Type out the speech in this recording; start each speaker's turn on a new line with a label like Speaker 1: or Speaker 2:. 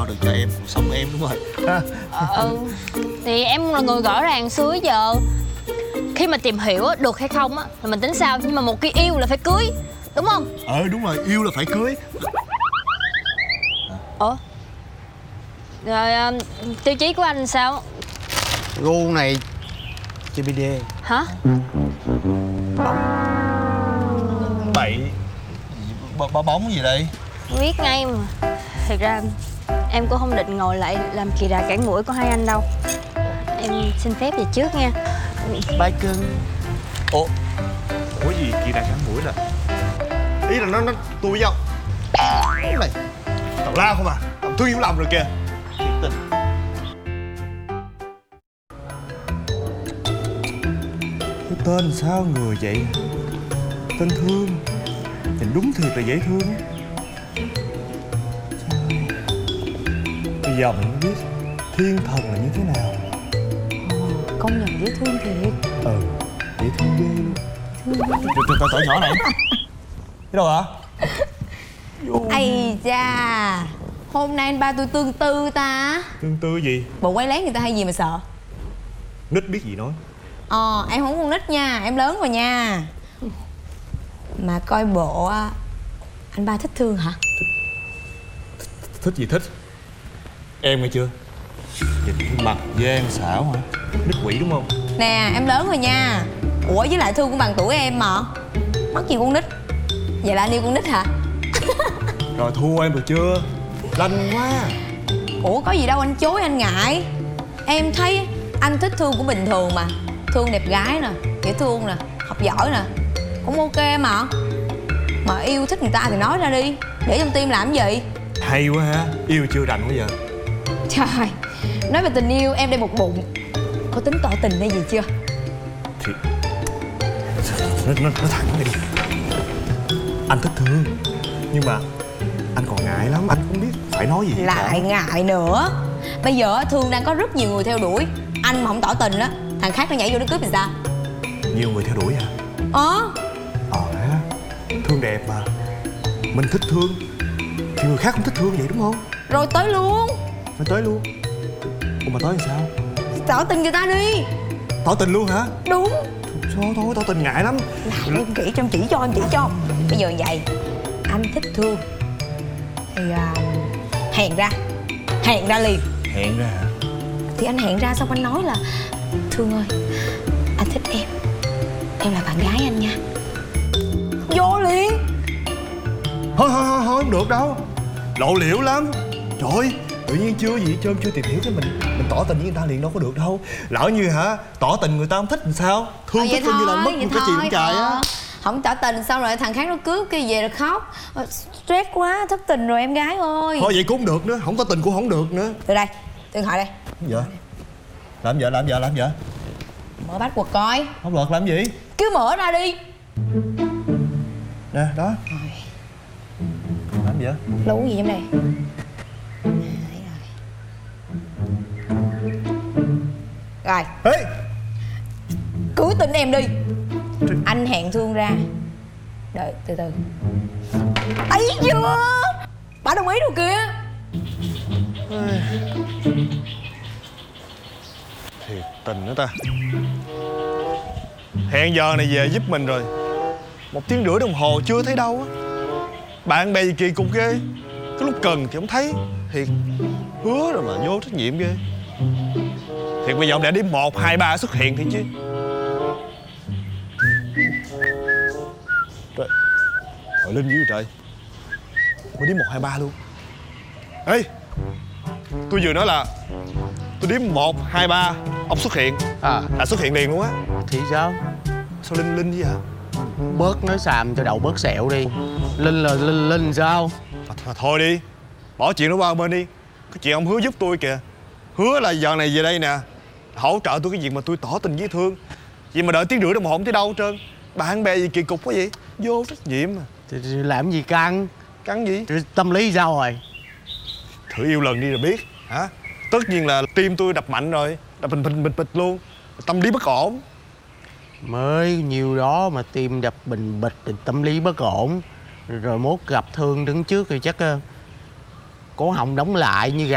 Speaker 1: được cho em cuộc sống em, đúng rồi.
Speaker 2: Thì em là người rõ ràng xưa giờ. Khi mà tìm hiểu được hay không á là mình tính sau, nhưng mà một khi yêu là phải cưới, đúng không?
Speaker 1: Đúng rồi, yêu là phải cưới.
Speaker 2: Rồi tiêu chí của anh sao?
Speaker 3: Gu này CBD.
Speaker 2: Hả?
Speaker 1: Bậy. Bóng gì đây?
Speaker 2: Biết ngay mà. Thật ra em cũng không định ngồi lại làm kỳ đà cản mũi của hai anh đâu. Em xin phép về trước nha.
Speaker 3: Bye cưng.
Speaker 1: Ủa gì kỳ đà cản mũi là? Ý là nó tôi với ông. Cái này tào lao không à? Ông thương hiểu lầm rồi kìa. Thiệt tình.
Speaker 4: Cái tên sao người vậy? Tên Thương. Nhìn đúng thiệt là dễ thương. Bây giờ mình mới biết thiên thần là như thế nào.
Speaker 2: Công nhận dễ thương thiệt.
Speaker 4: Dễ thương ghê luôn.
Speaker 1: Tao nhỏ này. Cái đâu hả?
Speaker 5: Ây da, hôm nay anh ba tôi tương tư ta.
Speaker 4: Tương tư gì?
Speaker 5: Bộ quay lén người ta hay gì mà sợ.
Speaker 4: Nít biết gì nói.
Speaker 5: Em không con nít nha, em lớn rồi nha. Mà coi bộ anh ba thích Thương hả?
Speaker 4: Thích gì thích? Em nghe chưa? Nhìn cái mặt gian xảo hả? Nít quỷ đúng không?
Speaker 5: Nè, em lớn rồi nha. Ủa với lại Thương cũng bằng tuổi em mà. Mắc gì con nít. Vậy là anh yêu con nít hả?
Speaker 4: Rồi thua em được chưa? Lanh quá.
Speaker 5: Ủa có gì đâu anh chối, anh ngại. Em thấy anh thích Thương cũng bình thường mà. Thương đẹp gái nè, dễ thương nè, học giỏi nè, cũng ok mà. Mà yêu thích người ta thì nói ra đi, để trong tim làm cái gì.
Speaker 4: Hay quá ha, yêu chưa rành quá giờ.
Speaker 5: Trời, nói về tình yêu em đây một bụng. Có tính tỏ tình hay gì chưa?
Speaker 4: Thì nó thẳng đi. Anh thích Thương, nhưng mà anh còn ngại lắm, anh không biết phải nói gì.
Speaker 5: Lại ngại nữa. Bây giờ Thương đang có rất nhiều người theo đuổi. Anh mà không tỏ tình á, thằng khác nó nhảy vô nó cướp thì sao?
Speaker 4: Nhiều người theo đuổi hả? Ha. Thương đẹp mà. Mình thích Thương thì người khác cũng thích Thương vậy đúng không?
Speaker 5: Rồi tới luôn.
Speaker 4: Phải tới luôn. Ủa mà tới làm sao?
Speaker 5: Tỏ tình người ta đi.
Speaker 4: Tỏ tình luôn hả?
Speaker 5: Đúng.
Speaker 4: Thôi tỏ tình ngại lắm.
Speaker 5: Em chỉ cho, em chỉ cho. Bây giờ vậy, anh thích Thương thì hẹn ra liền.
Speaker 4: Hẹn ra hả?
Speaker 5: Thì anh hẹn ra xong anh nói là Thương ơi, anh thích em là bạn gái anh nha. Vô liền.
Speaker 4: Thôi không được đâu. Lộ liễu lắm. Trời ơi, tự nhiên chưa gì hết trơn, chưa tìm hiểu cái mình tỏ tình với người ta liền đâu có được đâu. Lỡ như hả, tỏ tình người ta không thích làm sao? Thương thích coi như là mất một cái gì cũng trời á.
Speaker 5: Không tỏ tình xong rồi thằng khác nó cướp cái về rồi khóc. Stress quá, thất tình rồi em gái ơi.
Speaker 4: Thôi vậy cũng không được nữa, không tỏ tình cũng không được nữa.
Speaker 5: Từ đây, điện thoại đây.
Speaker 4: Dạ. Làm vợ.
Speaker 5: Mở password coi.
Speaker 4: Không được làm gì?
Speaker 5: Cứ mở ra đi.
Speaker 4: Nè, đó. Làm vợ.
Speaker 5: Lú gì trong đây? Rồi.
Speaker 4: Ê!
Speaker 5: Cứu tin em đi. Anh hẹn Thương ra. Đợi từ từ. Thấy chưa? Bà đồng ý rồi kìa.
Speaker 1: Thiệt tình nữa ta. Hẹn giờ này về giúp mình rồi. 1 tiếng rưỡi đồng hồ chưa thấy đâu á. Bạn bè gì kỳ cục ghê. Cái lúc cần thì không thấy. Thiệt. Hứa rồi mà vô trách nhiệm ghê. Thiệt bây giờ ông để đến 1, 2, 3 xuất hiện thì chứ. Trời. Hỏi Linh dưới trời. Mới đến 1, 2, 3 luôn. Ê, tôi vừa nói là tôi đếm 1, 2, 3 ông xuất hiện là xuất hiện liền luôn á.
Speaker 3: Thì sao?
Speaker 1: Sao Linh gì hả?
Speaker 3: Bớt nói xàm cho đầu bớt sẹo đi. Linh là Linh sao?
Speaker 1: Thôi đi, bỏ chuyện đó qua bên đi. Cái chuyện ông hứa giúp tôi kìa. Hứa là giờ này về đây nè, hỗ trợ tôi cái việc mà tôi tỏ tình với Thương. Vậy mà đợi tiếng rưỡi đồng hồ không thấy đâu hết trơn. Bạn bè gì kỳ cục quá vậy? Vô trách nhiệm mà.
Speaker 3: Thì làm gì căng?
Speaker 1: Căng gì?
Speaker 3: Tâm lý sao rồi?
Speaker 1: Thử yêu lần đi rồi biết hả? Tất nhiên là tim tôi đập mạnh rồi. Đập bình bịch luôn. Tâm lý bất ổn.
Speaker 3: Mới nhiều đó mà tim đập bình bịch thì tâm lý bất ổn. Rồi mốt gặp Thương đứng trước thì chắc cổ họng đóng lại như gà